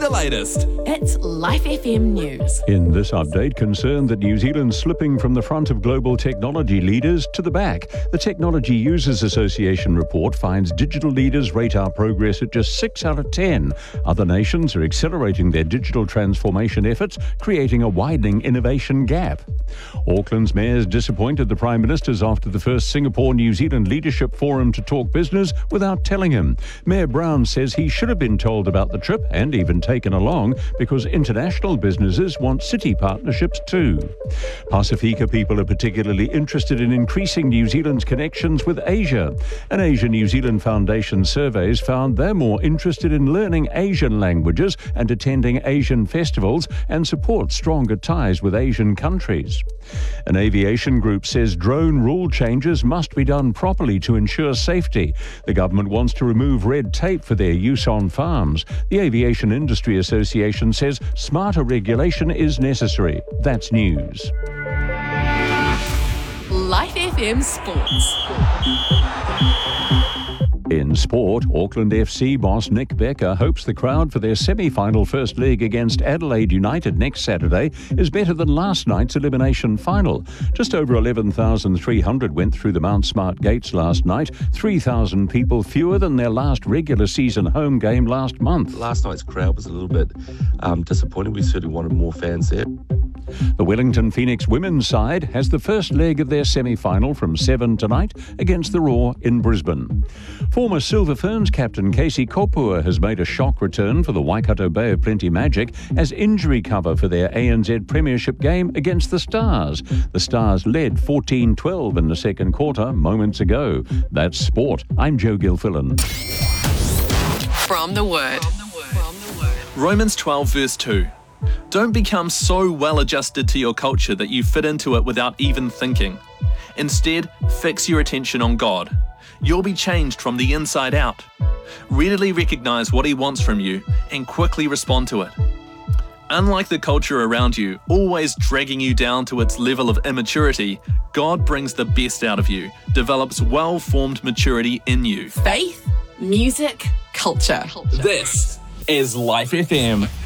the latest. It's Life FM News. In this update, concern that New Zealand's slipping from the front of global technology leaders to the back. The Technology Users Association report finds digital leaders rate our progress at just 6 out of 10. Other nations are accelerating their digital transformation efforts, creating a widening innovation gap. Auckland's mayor's disappointed the Prime Minister's after the first Singapore-New Zealand Leadership Forum to talk business without telling him. Mayor Brown says he should have been told about the trip and even taken along because international businesses want city partnerships too. Pasifika people are particularly interested in increasing New Zealand's connections with Asia. An Asia-New Zealand Foundation surveys found they're more interested in learning Asian languages and attending Asian festivals and support stronger ties with Asian countries. An aviation group says drone rule changes must be done properly to ensure safety. The government wants to remove red tape for their use on farms. The Aviation Industry Association says smarter regulation is necessary. That's news. Life FM Sports. In sport, Auckland FC boss Nick Becker hopes the crowd for their semi-final first leg against Adelaide United next Saturday is better than last night's elimination final. Just over 11,300 went through the Mount Smart gates last night, 3,000 people fewer than their last regular season home game last month. Last night's crowd was a little bit disappointing. We certainly wanted more fans there. The Wellington Phoenix women's side has the first leg of their semi-final from 7 tonight against the Roar in Brisbane. Former Silver Ferns captain Casey Kopua has made a shock return for the Waikato Bay of Plenty Magic as injury cover for their ANZ Premiership game against the Stars. The Stars led 14-12 in the second quarter moments ago. That's sport. I'm Joe Gilfillan. From the Word. Romans 12 verse 2. Don't become so well adjusted to your culture that you fit into it without even thinking. Instead, fix your attention on God. You'll be changed from the inside out. Readily recognize what He wants from you and quickly respond to it. Unlike the culture around you, always dragging you down to its level of immaturity, God brings the best out of you, develops well-formed maturity in you. Faith, music, culture. This is Life FM.